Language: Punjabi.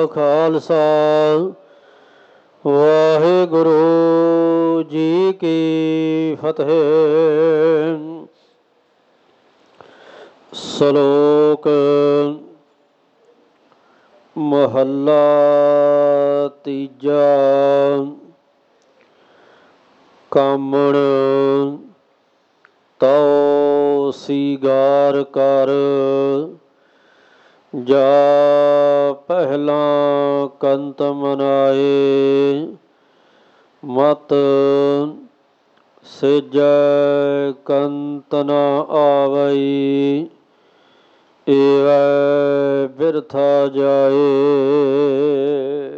ਖਾਲਸਾ ਵਾਹਿਗੁਰੂ ਜੀ ਕੀ ਫਤਿਹ। ਸ਼ਲੋਕ ਮਹੱਲਾ ਤੀਜਾ। ਕਾਮਣ ਤਉ ਸੀਗਾਰ ਕਰ, ਜਾ ਪਹਿਲਾਂ ਕੰਤ ਮਨਾਏ। ਮਤ ਸਿਜੈ ਕੰਤ ਨ ਆਵਈ, ਏਵੈ ਬਿਰਥਾ ਜਾਏ।